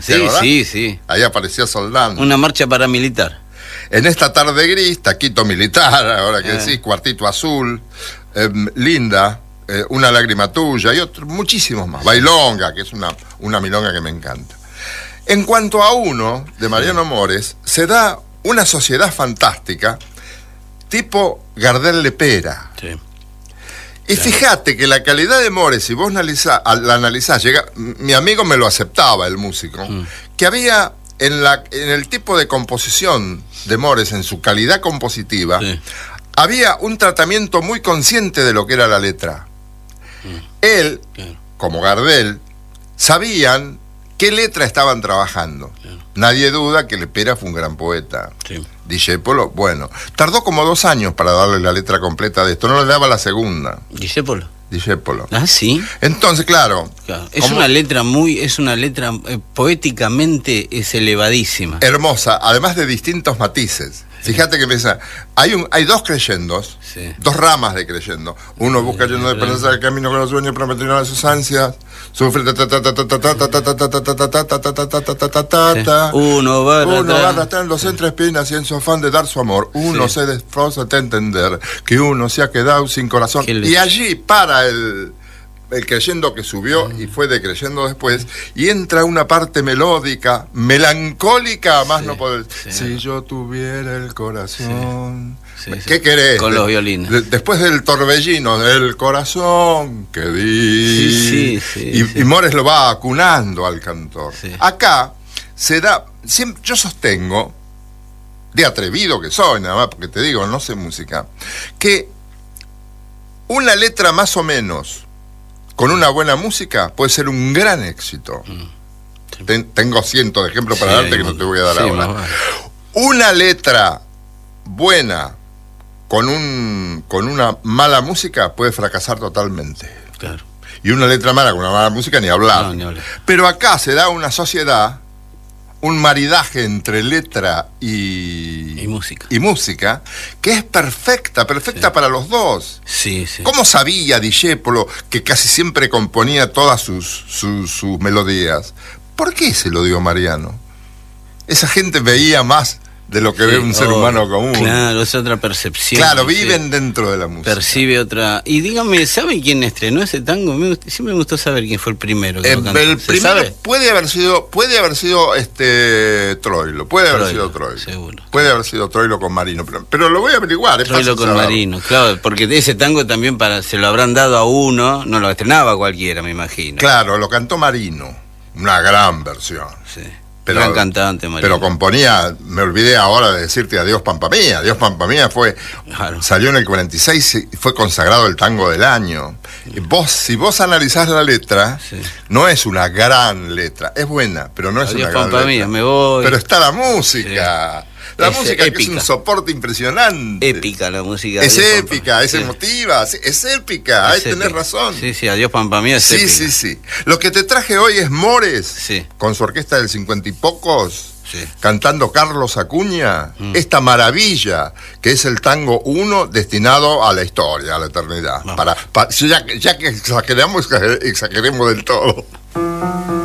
Sí, ¿verdad? sí. Ahí aparecía Soldán. Una marcha paramilitar. En esta tarde gris, Taquito Militar, ahora que decís, Cuartito Azul, Linda, Una lágrima tuya y muchísimos más. Bailonga, que es una milonga que me encanta. En cuanto a uno, de Mariano Mores, se da una sociedad fantástica, tipo Gardel Lepera. Sí. Y fíjate que la calidad de Mores, si vos la analizás, mi amigo me lo aceptaba, el músico, que había en el tipo de composición de Mores, en su calidad compositiva, había un tratamiento muy consciente de lo que era la letra. Él, como Gardel, sabían qué letra estaban trabajando. Nadie duda que Lepera fue un gran poeta. Discépolo, bueno, tardó como 2 años para darle la letra completa de esto, no le daba la segunda. Discépolo. Ah, sí. Entonces, claro. Es una letra poéticamente es elevadísima. Hermosa, además de distintos matices. Fíjate que hay 2 creyendos, 2 ramas de creyendo. Uno busca lleno de esperanza el camino con los sueños, prometiendo de sus ansias. Sufre uno va arrastrando entre espinas y en su afán de dar su amor. Uno se desfosa de entender que uno se ha quedado sin corazón. Y allí para el creyendo que subió y fue decreyendo después, y entra una parte melódica, melancólica, a más no poder. Si yo tuviera el corazón. ¿Qué querés? Con los violines. Después del torbellino del corazón que di. Y Mores lo va acunando al cantor. Acá se da. Yo sostengo, de atrevido que soy, nada más porque te digo, no sé música, que una letra más o menos con una buena música puede ser un gran éxito. Tengo cientos de ejemplos para darte que no te voy a dar ahora. Una letra buena con una mala música puede fracasar totalmente. Claro. Y una letra mala con una mala música ni hablar. No, ni hablar. Pero acá se da una sociedad, un maridaje entre letra y música, que es perfecta para los dos. ¿Cómo sabía Discépolo que casi siempre componía todas sus melodías? ¿Por qué se lo dio Mariano? Esa gente veía más de lo que ve un ser humano común. Claro, es otra percepción. Claro, viven dentro de la música. Percibe otra. Y dígame, ¿sabe quién estrenó ese tango? Siempre me gustó saber quién fue el primero que lo cantó. El primero sabe? puede haber sido Troilo. Puede haber sido Troilo. Seguro. Puede haber sido Troilo con Marino. Pero lo voy a averiguar. Troilo con Marino, claro, porque ese tango también se lo habrán dado a uno, no lo estrenaba cualquiera, me imagino. Claro, lo cantó Marino. Una gran versión. Gran cantante, Marino. Pero componía, me olvidé ahora de decirte Adiós Pampa Mía. Adiós Pampa Mía salió en el 46 y fue consagrado el tango del año. Y si vos analizás la letra, no es una gran letra, es buena, pero no es Adiós una gran Pampa Mía, me voy. Pero está la música. La música épica. Que es un soporte impresionante. Épica la música. Es épica, es emotiva, es épica, ahí tenés razón. Adiós Pampa Mía es épica. Sí. Lo que te traje hoy es Mores, con su orquesta del 50 y pocos, cantando Carlos Acuña, esta maravilla, que es el tango 1 destinado a la historia, a la eternidad. Ya que exageremos del todo.